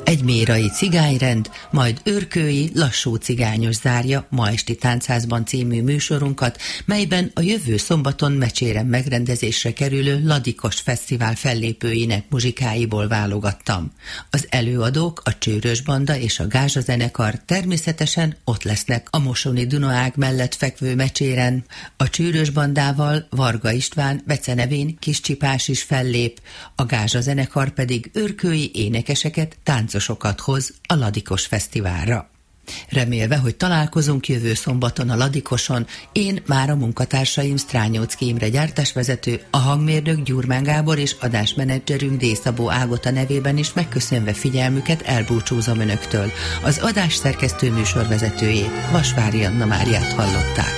Egy mérai cigányrend, majd őrkői lassú cigányos zárja Ma esti táncházban című műsorunkat, melyben a jövő szombaton Mecséren megrendezésre kerülő Ladikos Fesztivál fellépőinek muzsikáiból válogattam. Az előadók, a Csőrös Banda és a Gázsa zenekar természetesen ott lesznek a Mosoni Dunaág mellett fekvő Mecséren. A Csőrös Bandával Varga István becenevén Kis Csipás is fellép, a Gázsa zenekar pedig őrkői énekeseket, táncosokat hoz a Ladikos Fesztiválra. Remélve, hogy találkozunk jövő szombaton a Ladikoson, én már a munkatársaim Strányóczky Imre gyártásvezető, a hangmérnök Gyurmán Gábor és adásmenedzserünk D. Szabó Ágota nevében is megköszönve figyelmüket elbúcsúzom önöktől. Az adás szerkesztő műsorvezetőjét, Vasvári Anna Máriát hallották.